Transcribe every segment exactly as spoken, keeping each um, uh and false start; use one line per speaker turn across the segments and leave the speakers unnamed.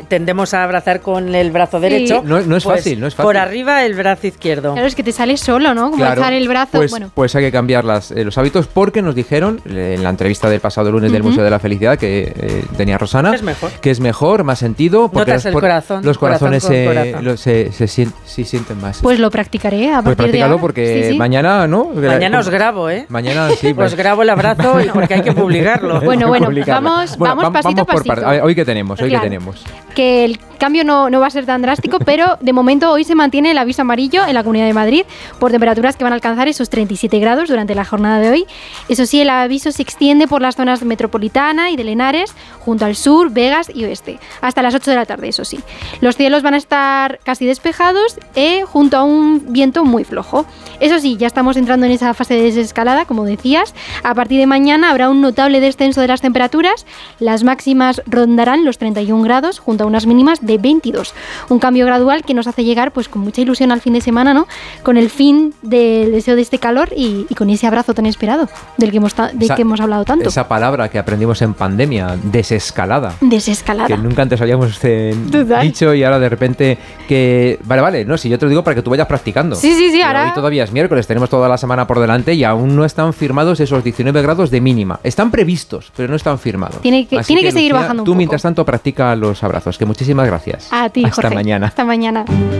tendemos a abrazar con el brazo derecho.
Sí. No, no es
pues,
fácil, no es fácil.
Por arriba el brazo izquierdo.
Claro, es que te sale solo, ¿no? Como
claro,
alzar el brazo.
Pues,
bueno.
pues hay que cambiar las, eh, los hábitos porque nos dijeron en la entrevista del pasado lunes uh-huh. del Museo de la Felicidad que eh, tenía Rosana,
es mejor.
que es mejor, más sentido. Porque
Notas el
por,
corazón.
Los corazones
corazón
se,
corazón.
lo, se, se, se, se sienten más.
Pues lo practicaré a
pues
partir de ahora.
porque
sí, sí.
mañana, ¿no?
Mañana os grabo, ¿eh?
Mañana sí.
Os grabo el abrazo porque hay que publicarlo.
Bueno, bueno, vamos,
bueno,
vamos pasito
vamos
a pasito.
Por par- hoy que tenemos, hoy
claro,
que tenemos.
Que el cambio no, no va a ser tan drástico, pero de momento hoy se mantiene el aviso amarillo en la Comunidad de Madrid por temperaturas que van a alcanzar esos treinta y siete grados durante la jornada de hoy. Eso sí, el aviso se extiende por las zonas metropolitana y de Henares, junto al sur, Vegas y oeste, hasta las ocho de la tarde, eso sí. Los cielos van a estar casi despejados eh, junto a un viento muy flojo. Eso sí, ya estamos entrando en esa fase de desescalada, como decías. A partir de mañana habrá un notable descenso de las temperaturas. Las máximas rondarán los treinta y un grados junto a unas mínimas de veintidós. Un cambio gradual que nos hace llegar pues con mucha ilusión al fin de semana, ¿no? Con el fin del deseo de este calor y, y con ese abrazo tan esperado del que hemos, ta- del
esa,
que hemos hablado tanto.
Esa palabra que aprendimos en pandemia, desescalada.
Desescalada.
Que nunca antes habíamos eh, dicho y ahora de repente que... Vale, vale, no, si yo te lo digo para que tú vayas practicando.
Sí, sí, sí,
Pero
ahora...
hoy todavía es miércoles, tenemos toda la semana por delante y aún no están firmados esos diecinueve grados de mínima. Están previstos, pero no están firmados.
Tiene que, tiene que, que seguir
Lucía,
bajando un
tú
poco.
mientras tanto practica los abrazos, que muchísimas gracias.
A ti,
Hasta
Jorge.
mañana.
Hasta mañana.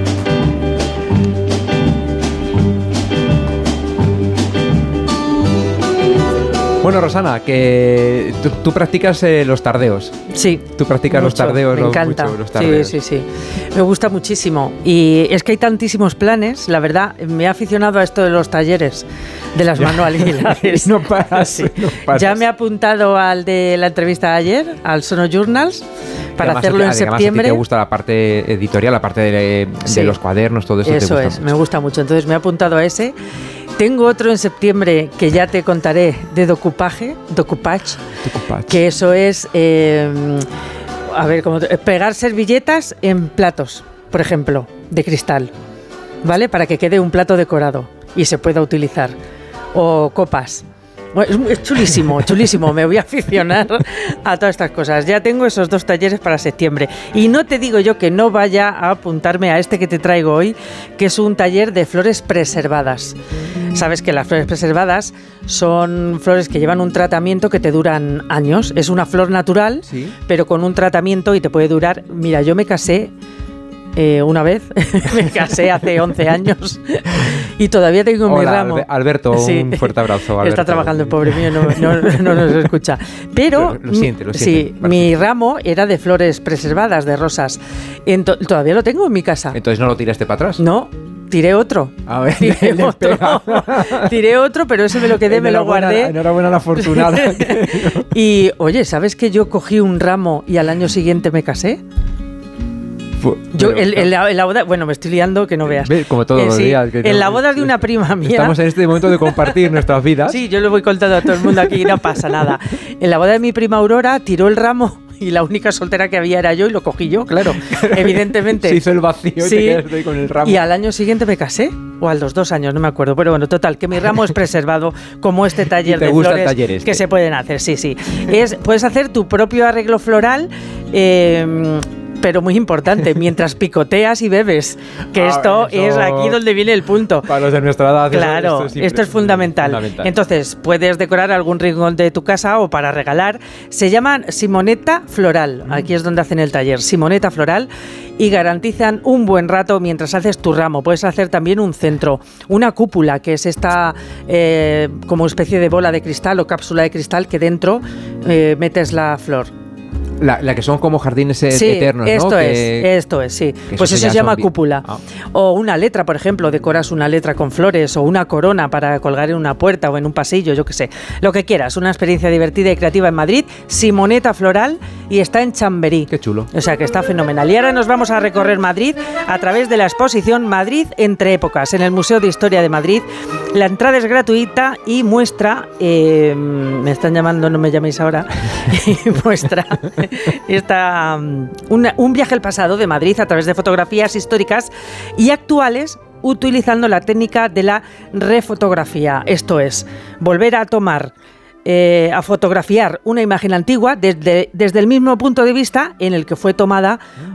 Bueno, Rosana, que tú, tú practicas eh, los tardeos.
Sí.
Tú practicas
mucho,
los tardeos.
Me
los,
encanta.
Mucho, los tardeos.
Sí, sí, sí. Me gusta muchísimo. Y es que hay tantísimos planes. La verdad, me he aficionado a esto de los talleres, de las manualidades.
no paras,
sí.
no paras.
Ya me he apuntado al de la entrevista de ayer, al Sono Journals, para
además,
hacerlo en
además,
septiembre.
A ti te gusta la parte editorial, la parte de, de
sí.
los cuadernos, todo eso.
Eso
te gusta
es,
mucho.
me gusta mucho. Entonces me he apuntado a ese. Tengo otro en septiembre que ya te contaré de decoupage, decoupage,
decoupage.
que eso es, eh, a ver, como pegar servilletas en platos, por ejemplo, de cristal, ¿vale? Para que quede un plato decorado y se pueda utilizar. O copas. Bueno, es chulísimo, chulísimo. Me voy a aficionar a todas estas cosas. Ya tengo esos dos talleres para septiembre. Y no te digo yo que no vaya a apuntarme a este que te traigo hoy, que es un taller de flores preservadas. Sabes que las flores preservadas son flores que llevan un tratamiento que te duran años. Es una flor natural,
¿sí?
Pero con un tratamiento y te puede durar... Mira, yo me casé... Eh, una vez, me casé hace once años y todavía tengo
Hola,
mi ramo.
Alberto, sí. Un fuerte abrazo. Alberto.
Está trabajando el pobre mío, no, no, no nos escucha. Pero,
lo, lo siente, lo siente.
Sí, Perfecto. Mi ramo era de flores preservadas, de rosas. Ento- todavía lo tengo en mi casa.
Entonces no lo tiraste para atrás.
No. Tiré otro.
A ver,
tiré otro. Tiré otro, pero ese me lo quedé, me lo guardé.
Enhorabuena la afortunada.
Y, oye, ¿sabes que yo cogí un ramo y al año siguiente me casé? Yo,
pero,
en, en, la, en la boda, bueno, me estoy liando que no veas.
Como todos
eh,
los
sí,
días. Que
en
no,
la boda de una prima mía.
Estamos en este momento de compartir nuestras vidas.
Sí, yo lo voy contando a todo el mundo aquí y no pasa nada. En la boda de mi prima Aurora tiró el ramo y la única soltera que había era yo y lo cogí yo, claro, evidentemente.
Se hizo el vacío y
sí,
te quedaste ahí con el ramo.
Y al año siguiente me casé, o a los dos años, no me acuerdo. Pero bueno, total, que mi ramo es preservado como este taller de flores
taller este?
que se pueden hacer, sí, sí. Es, puedes hacer tu propio arreglo floral, eh, pero muy importante, mientras picoteas y bebes, que ah, esto eso, es aquí donde viene el punto.
Para los de nuestra edad,
claro,
esto, esto, es,
esto es fundamental. fundamental. Entonces, puedes decorar algún rincón de tu casa o para regalar. Se llaman Simonetta Floral, mm. aquí es donde hacen el taller, Simonetta Floral, y garantizan un buen rato mientras haces tu ramo. Puedes hacer también un centro, una cúpula, que es esta eh, como especie de bola de cristal o cápsula de cristal que dentro eh, metes la flor.
La, la que son como jardines
sí,
eternos,
esto
¿no?
es,
que,
esto es, sí. Pues
eso
eso se llama
bi-
cúpula.
Ah.
O una letra, por ejemplo, decoras una letra con flores o una corona para colgar en una puerta o en un pasillo, yo qué sé. Lo que quieras, una experiencia divertida y creativa en Madrid, Simonetta Floral, y está en Chamberí.
Qué chulo.
O sea que está fenomenal. Y ahora nos vamos a recorrer Madrid a través de la exposición Madrid entre épocas, en el Museo de Historia de Madrid. La entrada es gratuita y muestra, eh, me están llamando, no me llaméis ahora, y muestra esta Um, una, un viaje al pasado de Madrid a través de fotografías históricas y actuales utilizando la técnica de la refotografía. Esto es, volver a tomar, eh, a fotografiar una imagen antigua desde, desde el mismo punto de vista en el que fue tomada